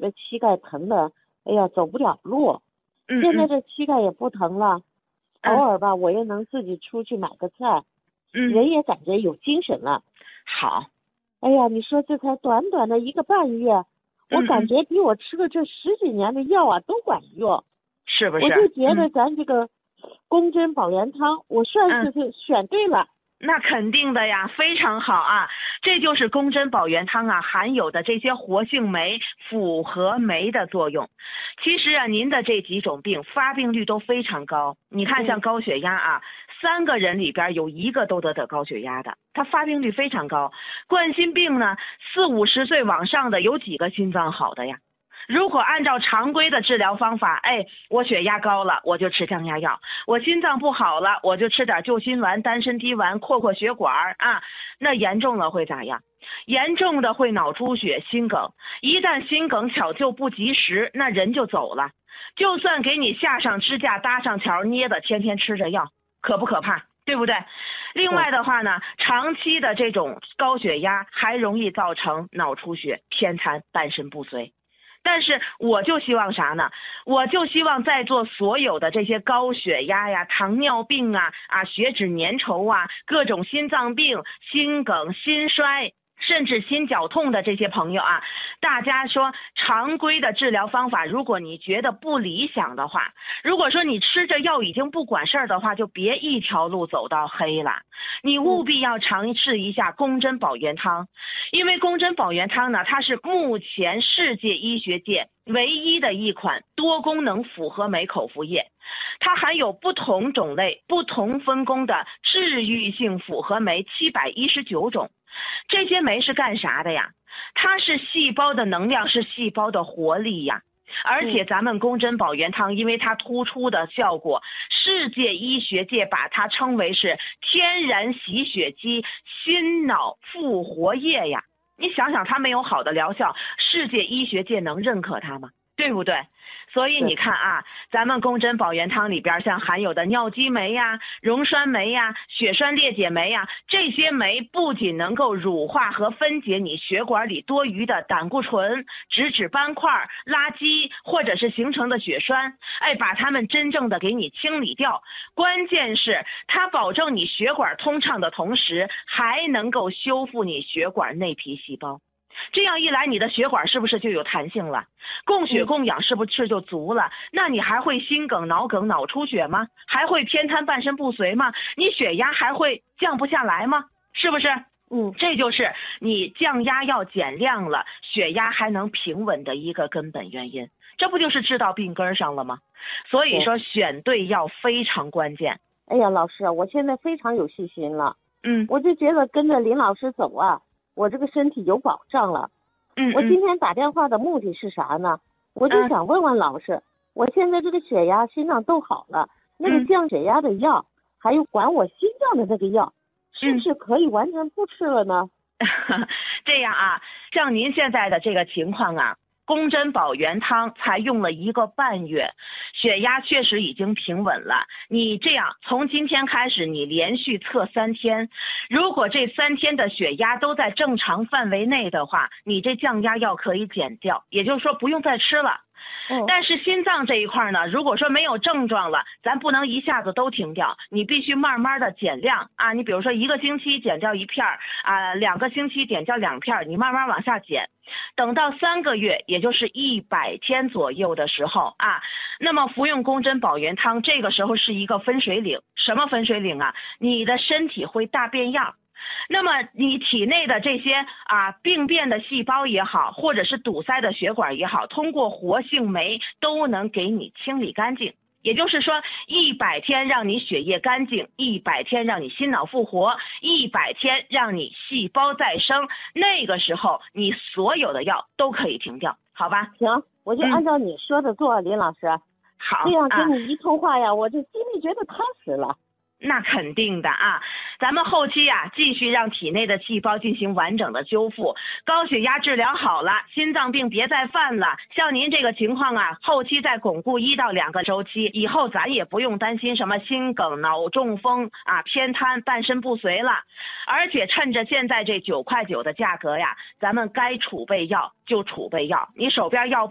这膝盖疼的，哎呀，走不了路。现在这膝盖也不疼了，偶尔吧，我也能自己出去买个菜，人也感觉有精神了。 好。 哎呀，你说这才短短的1个半月，我感觉比我吃了这10几年的药啊都管用。 是不是？ 我就觉得咱这个宫针保元汤，我算是选对了。 那肯定的呀，非常好啊！这就是宫针保元汤啊含有的这些活性酶、复合酶的作用。其实啊，您的这几种病发病率都非常高。你看，像高血压啊，3个人里边有1个都得高血压的，它发病率非常高。冠心病呢，40、50岁往上的有几个心脏好的呀？如果按照常规的治疗方法，我血压高了，我就吃降压药；我心脏不好了，我就吃点救心丸、丹参滴丸，扩血管啊。那严重了会咋样？严重的会脑出血、心梗。一旦心梗抢救不及时，那人就走了。就算给你下上支架、搭上桥、捏的，天天吃着药，可不可怕？对不对？另外的话呢，长期的这种高血压还容易造成脑出血、偏瘫、半身不遂。但是我就希望啥呢？我就希望在座所有的这些高血压呀、糖尿病啊、血脂粘稠啊、各种心脏病、心梗、心衰，甚至心绞痛的这些朋友啊，大家说常规的治疗方法，如果你觉得不理想的话，如果说你吃着药已经不管事儿的话，就别一条路走到黑了。你务必要尝试一下宫针保元汤，因为宫针保元汤呢，它是目前世界医学界唯一的一款多功能复合酶口服液，它含有不同种类、不同分工的治愈性复合酶719种。这些酶是干啥的呀？它是细胞的能量，是细胞的活力呀。而且咱们宫针保元汤因为它突出的效果，世界医学界把它称为是天然洗血机、心脑复活液呀。你想想，它没有好的疗效，世界医学界能认可它吗？对不对？所以你看啊，咱们宫针保元汤里边像含有的尿激酶呀、溶栓酶呀、血栓裂解酶呀，这些酶不仅能够乳化和分解你血管里多余的胆固醇、脂斑块、垃圾或者是形成的血栓，把它们真正的给你清理掉。关键是它保证你血管通畅的同时，还能够修复你血管内皮细胞。这样一来，你的血管是不是就有弹性了？供血供氧是不是就足了？那你还会心梗、脑梗、脑出血吗？还会偏瘫、半身不遂吗？你血压还会降不下来吗？是不是？这就是你降压药减量了，血压还能平稳的一个根本原因。这不就是治到病根上了吗？所以说选对药非常关键。 哎呀，老师，我现在非常有信心了。我就觉得跟着林老师走啊，我这个身体有保障了。我今天打电话的目的是啥呢？我就想问问老师，我现在这个血压、心脏都好了，那个降血压的药，还有管我心脏的这个药，是不是可以完全不吃了呢？ 这样啊，像您现在的这个情况啊，宫针保元汤才用了1个半月，血压确实已经平稳了。你这样从今天开始，你连续测3天，如果这3天的血压都在正常范围内的话，你这降压药可以减掉，也就是说不用再吃了。但是心脏这一块呢，如果说没有症状了，咱不能一下子都停掉，你必须慢慢的减量啊。你比如说1个星期减掉1片啊，2个星期减掉2片，你慢慢往下减，等到3个月，也就是100天左右的时候啊，那么服用宫针保元汤，这个时候是一个分水岭。什么分水岭啊？你的身体会大变样。那么你体内的这些病变的细胞也好，或者是堵塞的血管也好，通过活性酶都能给你清理干净。也就是说100天让你血液干净，100天让你心脑复活，100天让你细胞再生，那个时候你所有的药都可以停掉，好吧？ 行，我就按照你说的做，林老师。 好， 这样跟你一通话呀，我就心里觉得踏实了。 那肯定的啊，咱们后期继续让体内的细胞进行完整的修复，高血压治疗好了，心脏病别再犯了。像您这个情况后期再巩固1到2个周期，以后咱也不用担心什么心梗、脑中风偏瘫、半身不遂了。而且趁着现在这9块9的价格呀，咱们该储备药就储备药，你手边药